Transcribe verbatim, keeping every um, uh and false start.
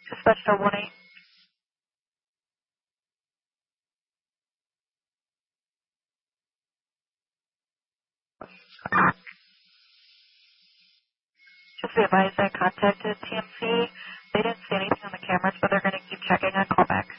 Dispatch to one eight. Just be advised I contacted T M C. They didn't see anything on the cameras, but they're going to keep checking on callback.